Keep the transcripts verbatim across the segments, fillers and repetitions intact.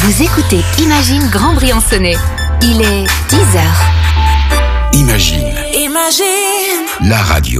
Vous écoutez Imagine Grand Briançonnais. Il est dix heures. Imagine. Imagine. La radio.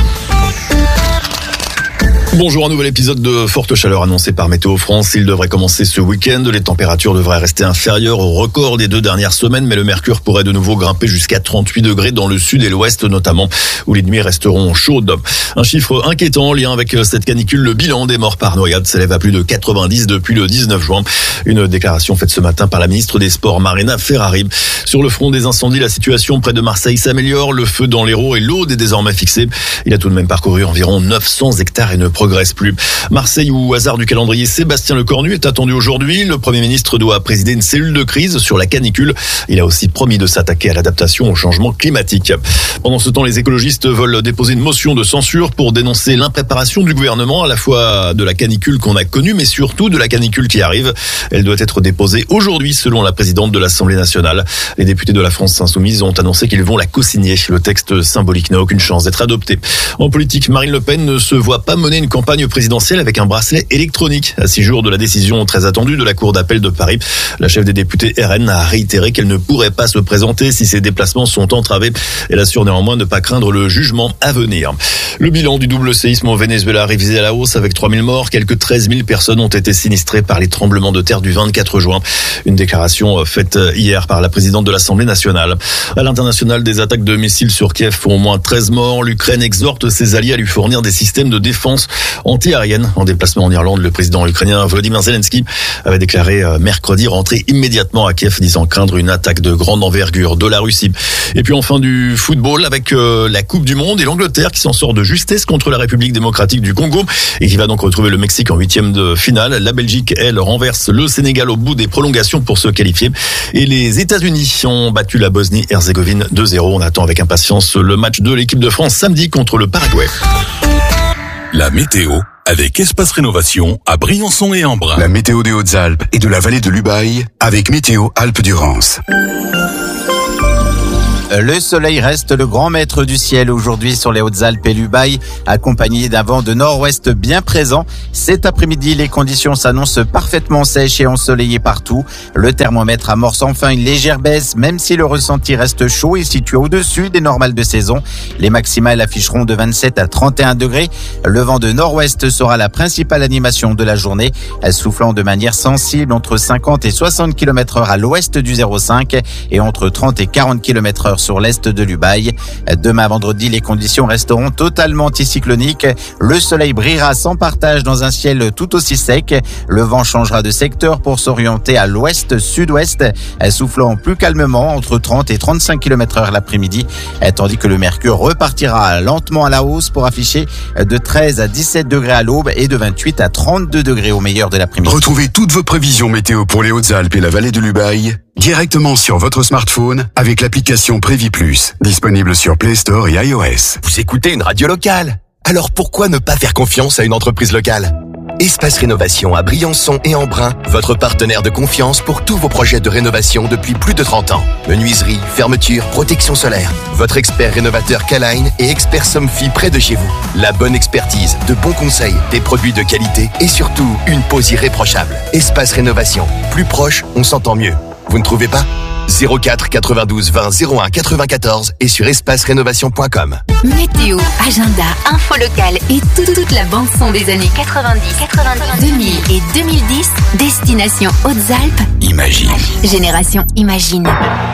Bonjour, un nouvel épisode de Forte Chaleur annoncé par Météo France. Il devrait commencer ce week-end. Les températures devraient rester inférieures au record des deux dernières semaines, mais le mercure pourrait de nouveau grimper jusqu'à trente-huit degrés dans le sud et l'ouest notamment, où les nuits resteront chaudes. Un chiffre inquiétant en lien avec cette canicule, le bilan des morts par noyade s'élève à plus de quatre-vingt-dix depuis le dix-neuf juin. Une déclaration faite ce matin par la ministre des Sports, Marina Ferrari. Sur le front des incendies, la situation près de Marseille s'améliore. Le feu dans l'Hérault et l'Aude est désormais fixé. Il a tout de même parcouru environ neuf cents hectares et ne progresse plus. Marseille, où au hasard du calendrier, Sébastien Lecornu est attendu aujourd'hui. Le Premier ministre doit présider une cellule de crise sur la canicule. Il a aussi promis de s'attaquer à l'adaptation au changement climatique. Pendant ce temps, les écologistes veulent déposer une motion de censure pour dénoncer l'impréparation du gouvernement, à la fois de la canicule qu'on a connue, mais surtout de la canicule qui arrive. Elle doit être déposée aujourd'hui, selon la présidente de l'Assemblée nationale. Les députés de la France insoumise ont annoncé qu'ils vont la co-signer. Le texte symbolique n'a aucune chance d'être adopté. En politique, Marine Le Pen ne se voit pas mener une campagne présidentielle avec un bracelet électronique. À six jours de la décision très attendue de la Cour d'appel de Paris, la chef des députés R N a réitéré qu'elle ne pourrait pas se présenter si ses déplacements sont entravés. Elle assure néanmoins ne pas craindre le jugement à venir. Le bilan du double séisme au Venezuela révisé à la hausse avec trois mille morts. Quelques treize mille personnes ont été sinistrées par les tremblements de terre du vingt-quatre juin. Une déclaration faite hier par la présidente de l'Assemblée nationale. À l'international, des attaques de missiles sur Kiev font au moins treize morts. L'Ukraine exhorte ses alliés à lui fournir des systèmes de défense anti-aérienne. En déplacement en Irlande, le président ukrainien Volodymyr Zelensky avait déclaré mercredi rentrer immédiatement à Kiev, disant craindre une attaque de grande envergure de la Russie. Et puis enfin du football avec euh, la Coupe du Monde et l'Angleterre qui s'en sort de justesse contre la République démocratique du Congo et qui va donc retrouver le Mexique en huitième de finale. La Belgique, elle, renverse le Sénégal au bout des prolongations pour se qualifier. Et les États-Unis ont battu la Bosnie-Herzégovine deux zéro. On attend avec impatience le match de l'équipe de France samedi contre le Paraguay. La météo avec Espace Rénovation à Briançon et Embrun. La météo des Hautes-Alpes et de la vallée de l'Ubaye avec Météo Alpes-Durance. Le soleil reste le grand maître du ciel aujourd'hui sur les Hautes-Alpes et l'Ubaye, accompagné d'un vent de nord-ouest bien présent. Cet après-midi, les conditions s'annoncent parfaitement sèches et ensoleillées partout. Le thermomètre amorce enfin une légère baisse, même si le ressenti reste chaud et situé au-dessus des normales de saison. Les maximales afficheront de vingt-sept à trente et un degrés. Le vent de nord-ouest sera la principale animation de la journée, soufflant de manière sensible entre cinquante et soixante kilomètres heure à l'ouest du zéro cinq et entre trente et quarante kilomètres heure sur l'est de l'Ubaye. Demain vendredi, les conditions resteront totalement anticycloniques. Le soleil brillera sans partage dans un ciel tout aussi sec. Le vent changera de secteur pour s'orienter à l'ouest-sud-ouest, soufflant plus calmement entre trente et trente-cinq kilomètres heure l'après-midi, tandis que le mercure repartira lentement à la hausse pour afficher de treize à dix-sept degrés à l'aube et de vingt-huit à trente-deux degrés au meilleur de l'après-midi. Retrouvez toutes vos prévisions météo pour les Hautes-Alpes et la vallée de l'Ubaye directement sur votre smartphone avec l'application Prévi Plus, disponible sur Play Store et iOS. Vous écoutez une radio locale, alors pourquoi ne pas faire confiance à une entreprise locale ? Espace Rénovation à Briançon et Embrun, votre partenaire de confiance pour tous vos projets de rénovation depuis plus de trente ans. Menuiserie, fermeture, protection solaire. Votre expert rénovateur K-Line et expert Somfy près de chez vous. La bonne expertise, de bons conseils, des produits de qualité et surtout une pose irréprochable. Espace Rénovation, plus proche, on s'entend mieux. Vous ne trouvez pas ? zéro quatre quatre-vingt-douze vingt zéro un quatre-vingt-quatorze et sur espace rénovation point com. Météo, agenda, info locale et toute, toute la bande-son des années quatre-vingt-dix, quatre-vingt-dix, deux mille et deux mille dix. Destination Hautes-Alpes. Imagine. Génération Imagine.